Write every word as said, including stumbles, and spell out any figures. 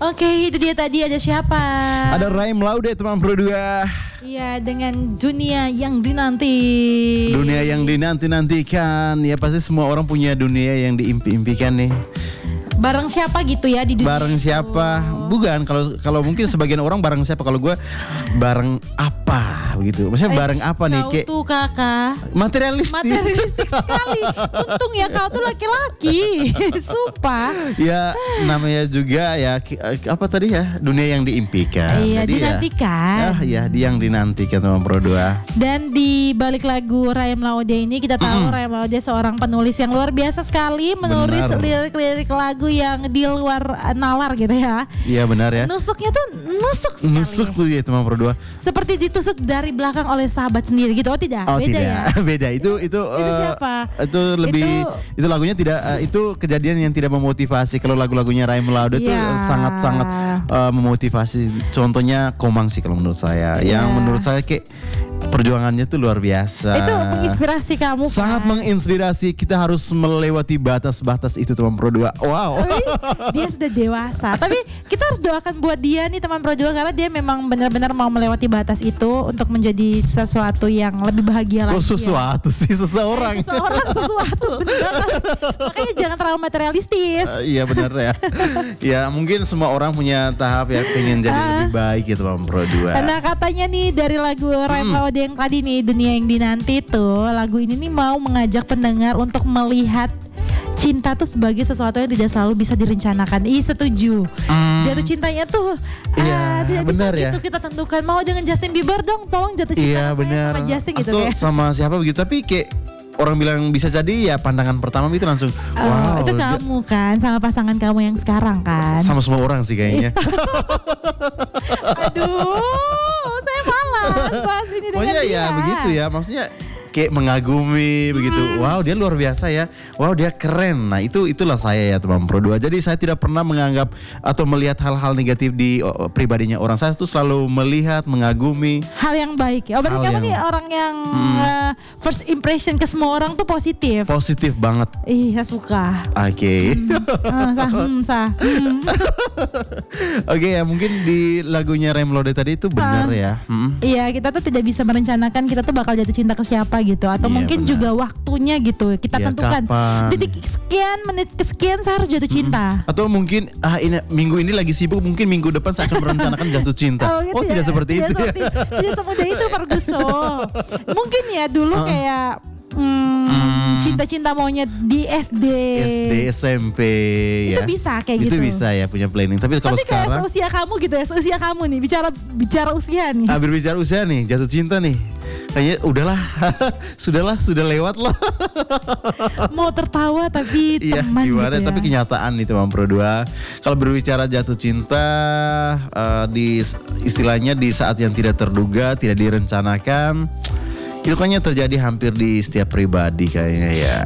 Oke, itu dia tadi ada siapa? Ada Raim Laude teman Pro dua. Iya, dengan dunia yang dinanti. Dunia yang dinanti-nantikan. Ya pasti semua orang punya dunia yang diimpi-impikan nih. Bareng siapa gitu ya di dunia? Bareng siapa? Bukan, kalau kalau mungkin sebagian orang bareng siapa, kalau gue bareng apa begitu. Maksudnya Eh, bareng apa nih? Kau Kayak tuh kakak materialistis. materialistik sekali. Untung ya kau tuh laki-laki. Sumpah. Ya namanya juga ya ki- apa tadi ya, dunia yang diimpikan. Iya, Jadi dinantikan. Ya, ya, dia yang dinantikan teman Pro dua. Dan di balik lagu Raim Laude ini kita tahu Mm-mm. Raim Laude seorang penulis yang luar biasa sekali, menulis Benar. lirik-lirik lagu yang di luar eh, nalar gitu ya. Iya benar ya. Nusuknya tuh nusuk sekali. Nusuk tuh ya teman Pro dua. Seperti ditusuk dari belakang oleh sahabat sendiri gitu. Oh tidak, Oh beda tidak, ya. beda itu itu Itu eh, siapa? itu lebih Itu- itu, lagunya tidak eh, itu kejadian yang tidak memotivasi. Kalau lagu-lagunya Raim Laude itu Iya. sangat-sangat eh, memotivasi. Contohnya Komang sih kalau menurut saya. Iya. Yang menurut saya kayak perjuangannya tuh luar biasa. Itu menginspirasi kamu kan? Sangat menginspirasi. Kita harus melewati batas-batas itu teman Pro dua. Wow. Tapi dia sudah dewasa. Tapi kita harus doakan buat dia nih teman Pro dua, karena dia memang benar-benar mau melewati batas itu untuk menjadi sesuatu yang lebih bahagia Kok lagi. ya. sesuatu sih seseorang. Eh, seseorang sesuatu benar. Makanya jangan terlalu materialistis. Eh, iya benar ya. Ya mungkin semua orang punya tahap ya pengen jadi Ah. lebih baik gitu teman Pro dua. Nah katanya nih dari lagu Raim Laude yang tadi nih, Dunia yang Dinanti tuh, lagu ini nih mau mengajak pendengar untuk melihat cinta tuh sebagai sesuatu yang tidak selalu bisa direncanakan. Ih setuju. Hmm. Jatuh cintanya tuh Iya, ah, tidak benar bisa ya. gitu kita tentukan. Mau dengan Justin Bieber dong, tolong jatuh cinta Iya saya benar. sama Justin gitu Atau ya. sama siapa begitu. Tapi kayak orang bilang bisa jadi ya pandangan pertama itu langsung Oh, wow. itu dia- kamu kan sama pasangan kamu yang sekarang kan. sama semua orang sih kayaknya. Aduh, saya malas bahas ini dengan Pokoknya dia. ya begitu ya. Maksudnya kayak mengagumi begitu. Wow, dia luar biasa ya. Wow, dia keren. Nah, itu itulah saya ya teman Pro dua. Jadi saya tidak pernah menganggap atau melihat hal-hal negatif di oh, pribadinya orang. Saya tuh selalu melihat, mengagumi. Hal yang baik ya. Oh, berarti Hal kamu yang- nih orang yang uh, first impression ke semua orang tuh positif. Positif banget. Ih, saya suka. Oke. Ah, sah, hmm, sah. Hmm. Oke ya, mungkin di lagunya Raim Laude tadi itu benar Ah. ya. Hmm. Iya, kita tuh tidak bisa merencanakan kita tuh bakal jatuh cinta ke siapa gitu, atau Iya, mungkin benar. juga waktunya gitu. Kita Iya, tentukan kapan? detik sekian, menit kesekian saya harus jatuh cinta. Atau mungkin ah ini minggu ini lagi sibuk, mungkin minggu depan saya akan merencanakan jatuh cinta. Oh, gitu tidak ya? seperti Tidak itu ya. seperti- Tidak semudah itu Ferguson. Mungkin ya dulu kayak hmm, Hmm. cinta-cinta monyet di S D. S D, S M P Itu ya. bisa kayak Itu gitu. bisa ya punya planning. Tapi kalau Tapi kayak sekarang seusia kamu gitu ya, seusia kamu nih, bicara bicara usia nih. ah, berbicara usia nih, jatuh cinta nih. Kayaknya udahlah. Sudahlah, sudah lewat lah. Mau tertawa tapi Iya, teman gimana? gitu ya. Tapi kenyataan nih teman Pro dua. Kalau berbicara jatuh cinta eh, di istilahnya di saat yang tidak terduga, tidak direncanakan, itu kayaknya terjadi hampir di setiap pribadi kayaknya ya.